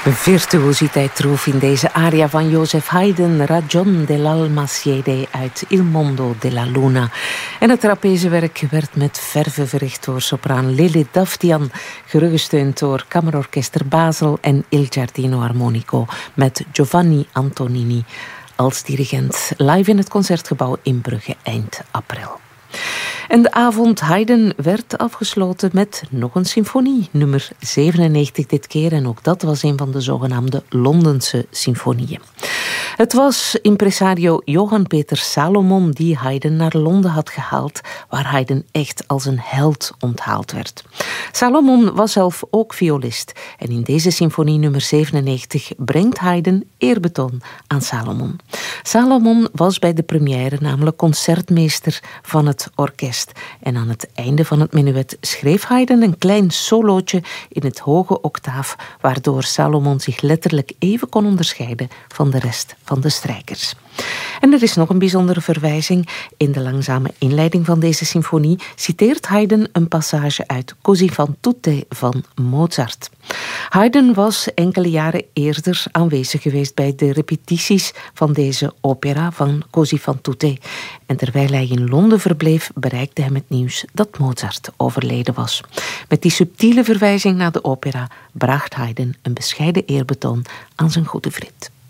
Virtuositeit trof in deze aria van Joseph Haydn, Ragion dell'alma siede uit Il mondo della luna. En het trapezewerk werd met verve verricht door sopraan Lili Daftian, gerugsteund door Kammerorkester Basel en Il Giardino Armonico met Giovanni Antonini als dirigent, live in het Concertgebouw in Brugge eind april. En de avond Haydn werd afgesloten met nog een symfonie, nummer 97 dit keer. En ook dat was een van de zogenaamde Londense symfonieën. Het was impresario Johann Peter Salomon die Haydn naar Londen had gehaald, waar Haydn echt als een held onthaald werd. Salomon was zelf ook violist. En in deze symfonie nummer 97 brengt Haydn eerbetoon aan Salomon. Salomon was bij de première namelijk concertmeester van het orkest. En aan het einde van het menuet schreef Haydn een klein solootje in het hoge octaaf, waardoor Salomon zich letterlijk even kon onderscheiden van de rest van de strijkers. En er is nog een bijzondere verwijzing. In de langzame inleiding van deze symfonie citeert Haydn een passage uit Così fan tutte van Mozart. Haydn was enkele jaren eerder aanwezig geweest bij de repetities van deze opera van Così fan tutte. En terwijl hij in Londen verbleef, bereikte hem het nieuws dat Mozart overleden was. Met die subtiele verwijzing naar de opera bracht Haydn een bescheiden eerbetoon aan zijn goede vriend.